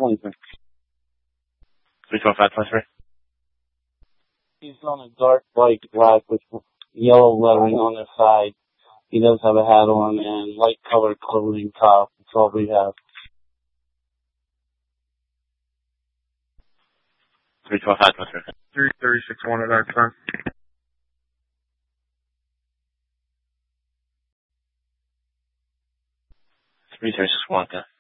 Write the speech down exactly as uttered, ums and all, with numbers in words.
twenty-three. three twelve-five twenty-three. He's on a dark white black with yellow lettering on the side. He does have a hat on and light colored clothing top. That's all we have. three twelve-five twenty-three. three thirty-six one at our time. three thirty-six one, okay.